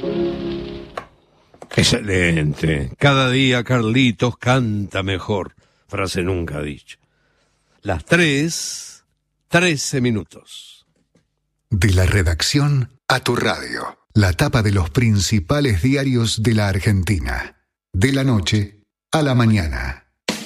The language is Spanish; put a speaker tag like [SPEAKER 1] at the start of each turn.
[SPEAKER 1] Excelente. Cada día Carlitos canta mejor. Frase nunca dicha. Las 3:13 minutos.
[SPEAKER 2] De la redacción a tu radio. La tapa de los principales diarios de la Argentina. De la noche a la mañana.